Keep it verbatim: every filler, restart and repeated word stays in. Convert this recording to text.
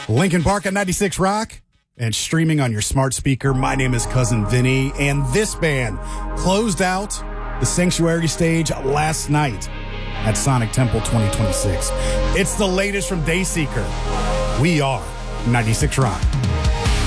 Lincoln Park at ninety-six Rock and streaming on your smart speaker. My name is Cousin Vinny, and this band closed out the Sanctuary stage last night at Sonic Temple twenty twenty-six. It's the latest from Dayseeker. We are ninety-six Rock.